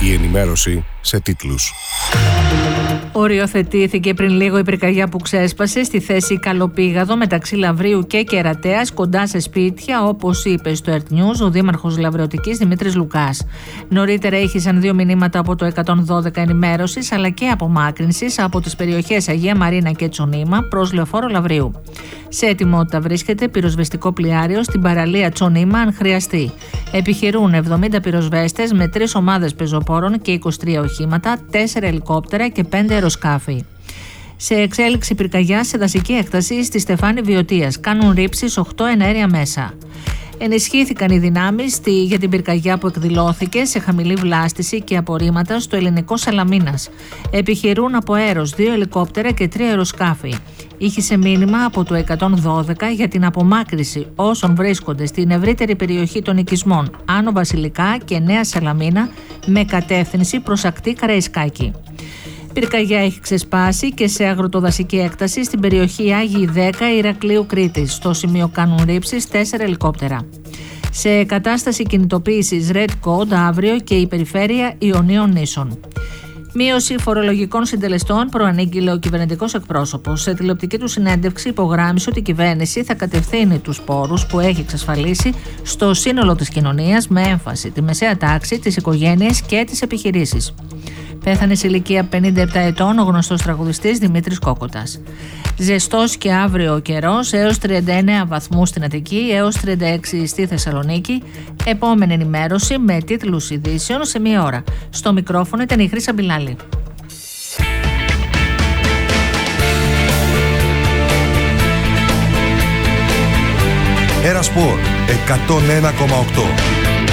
Η ενημέρωση σε τίτλους. Οριοθετήθηκε πριν λίγο η πυρκαγιά που ξέσπασε στη θέση Καλοπήγαδο μεταξύ Λαβρίου και Κερατέας, κοντά σε σπίτια, όπως είπε στο Earth News ο δήμαρχος Λαβρεωτικής Δημήτρης Λουκάς. Νωρίτερα ήχησαν 2 μηνύματα από το 112 ενημέρωσης αλλά και απομάκρυνσης από τις περιοχές Αγία Μαρίνα και Τσονίμα προς Λεωφόρο Λαβρίου. Σε ετοιμότητα βρίσκεται πυροσβεστικό πλοιάριο στην παραλία Τσονίμα αν χρειαστεί. Επιχειρούν 70 πυροσβέστες με 3 ομάδες πεζοπόρων και 23 οχήματα, 4 ελικόπτερα και 5 αεροσκάφη. Σε εξέλιξη πυρκαγιά σε δασική έκταση στη Στεφάνη Βιωτίας. Κάνουν ρήψεις 8 εναέρια μέσα. Ενισχύθηκαν οι δυνάμεις για την πυρκαγιά που εκδηλώθηκε σε χαμηλή βλάστηση και απορρίμματα στο ελληνικό Σαλαμίνας. Επιχειρούν από αέρος 2 ελικόπτερα και 3 αεροσκάφη. Ήχησε μήνυμα από το 112 για την απομάκρυση όσων βρίσκονται στην ευρύτερη περιοχή των οικισμών Άνω Βασιλικά και Νέα Σαλαμίνα με κατεύθυνση προς ακτή Καραϊσκάκη. Πυρκαγιά έχει ξεσπάσει και σε αγροτοδασική έκταση στην περιοχή Άγιοι 10 Ηρακλείου Κρήτης. Στο σημείο κάνουν ρήψεις 4 ελικόπτερα. Σε κατάσταση κινητοποίησης Red Code αύριο και η περιφέρεια Ιωνίων Νήσων. Μείωση φορολογικών συντελεστών προανήγγειλε ο κυβερνητικός εκπρόσωπος. Σε τηλεοπτική του συνέντευξη υπογράμμισε ότι η κυβέρνηση θα κατευθύνει τους πόρους που έχει εξασφαλίσει στο σύνολο της κοινωνίας με έμφαση τη μεσαία τάξη, τις οικογένειες και τις επιχειρήσεις. Πέθανε σε ηλικία 57 ετών ο γνωστός τραγουδιστής Δημήτρης Κόκοτας. Ζεστός και αύριο ο καιρός, έως 39 βαθμούς στην Αττική, έως 36 στη Θεσσαλονίκη. Επόμενη ενημέρωση με τίτλους ειδήσεων σε 1 ώρα. Στο μικρόφωνο ήταν η Χρύσα Μπιλάλη. Era Sport 101,8.